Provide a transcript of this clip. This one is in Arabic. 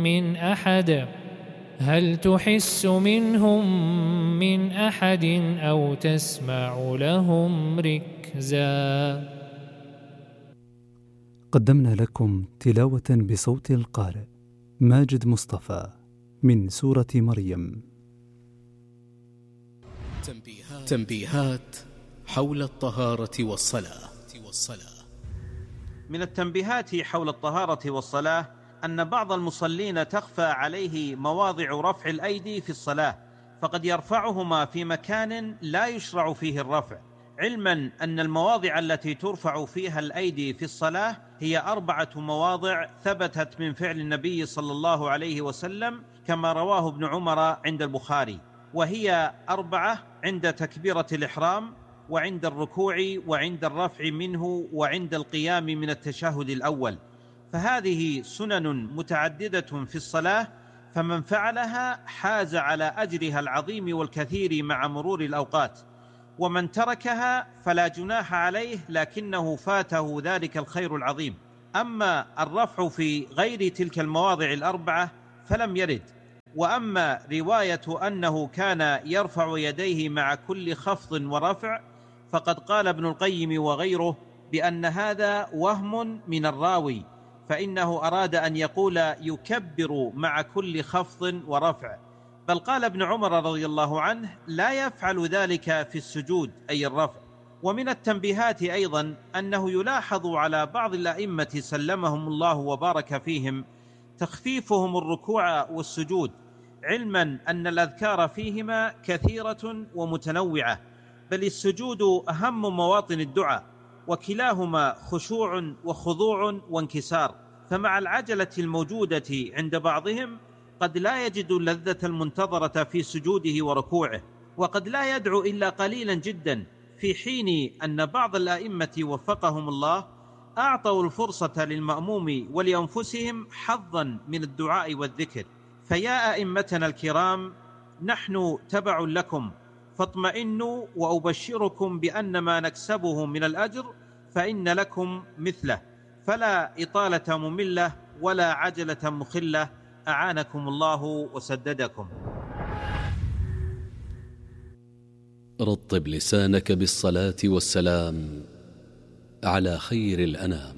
من أحد هل تحس منهم من أحد أو تسمع لهم ركزا. قدمنا لكم تلاوة بصوت القارئ ماجد مصطفى من سورة مريم. تنبيهات حول الطهارة والصلاة. من التنبيهات حول الطهارة والصلاة أن بعض المصلين تخفى عليه مواضع رفع الأيدي في الصلاة، فقد يرفعهما في مكان لا يشرع فيه الرفع، علما أن المواضع التي ترفع فيها الأيدي في الصلاة هي 4 مواضع ثبتت من فعل النبي صلى الله عليه وسلم كما رواه ابن عمر عند البخاري، وهي 4 عند تكبيرة الإحرام، وعند الركوع، وعند الرفع منه، وعند القيام من التشهد الأول. فهذه سنن متعددة في الصلاة، فمن فعلها حاز على أجرها العظيم والكثير مع مرور الأوقات، ومن تركها فلا جناح عليه لكنه فاته ذلك الخير العظيم. أما الرفع في غير تلك المواضع 4 فلم يرد. وأما رواية أنه كان يرفع يديه مع كل خفض ورفع فقد قال ابن القيم وغيره بأن هذا وهم من الراوي، فإنه أراد أن يقول يكبر مع كل خفض ورفع، بل قال ابن عمر رضي الله عنه لا يفعل ذلك في السجود أي الرفع. ومن التنبيهات أيضا أنه يلاحظ على بعض الأئمة سلمهم الله وبارك فيهم تخفيفهم الركوع والسجود، علما أن الأذكار فيهما كثيرة ومتنوعة، بل السجود أهم مواطن الدعاء، وكلاهما خشوع وخضوع وانكسار، فمع العجلة الموجودة عند بعضهم قد لا يجد اللذة المنتظرة في سجوده وركوعه، وقد لا يدعو إلا قليلا جدا، في حين أن بعض الأئمة وفقهم الله أعطوا الفرصة للمأموم ولأنفسهم حظا من الدعاء والذكر. فيا أئمتنا الكرام، نحن تبع لكم، فاطمئنوا وأبشركم بأن ما نكسبه من الأجر فإن لكم مثله، فلا إطالة مملة ولا عجلة مخلة، أعانكم الله وسددكم. رطب لسانك بالصلاة والسلام على خير الأنام.